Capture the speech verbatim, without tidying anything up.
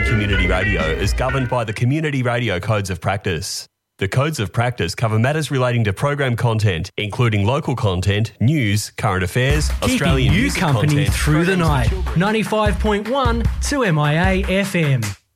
Community Radio is governed by the Community Radio Codes of Practice. The Codes of Practice cover matters relating to program content, including local content, news, current affairs, Keeping Australian you music company content, through the programs night. for children. ninety-five point one to M I A F M.